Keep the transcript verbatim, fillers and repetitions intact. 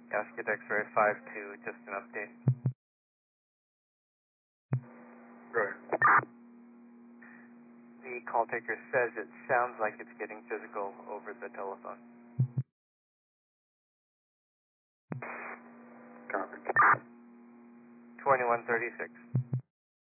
Gasket X-ray five two, just an update. Right. The call taker says it sounds like it's getting physical over the telephone. Copy. twenty-one thirty-six.